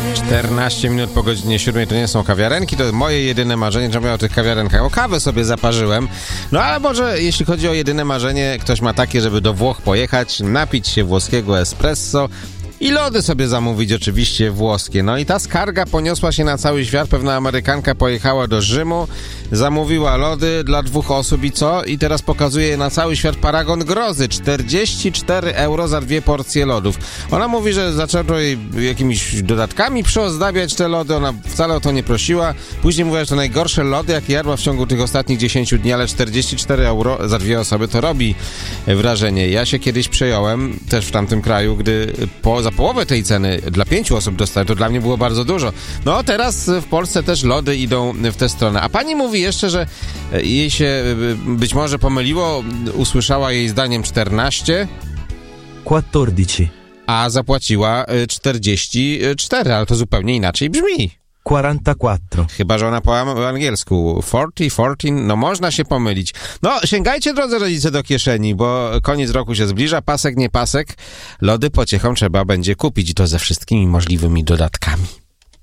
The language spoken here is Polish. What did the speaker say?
14 minut po godzinie 7 to nie są kawiarenki, to moje jedyne marzenie, żebym miał o tych kawiarenkach. O kawę sobie zaparzyłem. No ale może jeśli chodzi o jedyne marzenie, ktoś ma takie, żeby do Włoch pojechać, napić się włoskiego espresso i lody sobie zamówić, oczywiście włoskie. No i ta skarga poniosła się na cały świat. Pewna Amerykanka pojechała do Rzymu, zamówiła lody dla 2 osób i co? I teraz pokazuje na cały świat paragon grozy. 44 euro za 2 porcje lodów. Ona mówi, że zaczęto jej jakimiś dodatkami przyozdabiać te lody. Ona wcale o to nie prosiła. Później mówiła, że to najgorsze lody, jakie jadła w ciągu tych ostatnich 10 dni, ale 44 euro za 2 osoby to robi wrażenie. Ja się kiedyś przejąłem też w tamtym kraju, gdy za połowę tej ceny dla 5 osób dostałem, to dla mnie było bardzo dużo. No teraz w Polsce też lody idą w tę stronę. A pani mówi jeszcze, że jej się być może pomyliło, usłyszała jej zdaniem 14, a zapłaciła 44, ale to zupełnie inaczej brzmi. 44. Chyba że ona po angielsku. 14, no można się pomylić. No, sięgajcie, drodzy rodzice, do kieszeni, bo koniec roku się zbliża, pasek, nie pasek. Lody pociechą trzeba będzie kupić i to ze wszystkimi możliwymi dodatkami.